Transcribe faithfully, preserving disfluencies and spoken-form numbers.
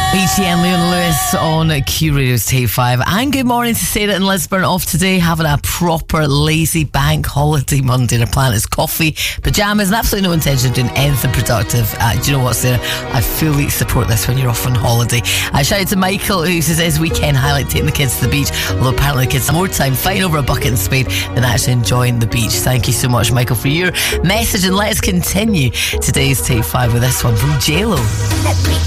B T and Leon Lewis on Q Radio's Tape five. And good morning to Sarah in Lisburn, off today having a proper lazy bank holiday Monday. Her plan is coffee, pyjamas, and absolutely no intention of doing anything productive. Uh, do you know what, Sarah? I fully support this when you're off on holiday. I shout out to Michael, who says his weekend highlight taking the kids to the beach, although apparently the kids have more time fighting over a bucket in Spain than actually enjoying the beach. Thank you so much, Michael, for your message, and let's continue today's Tape five with this one from J Lo.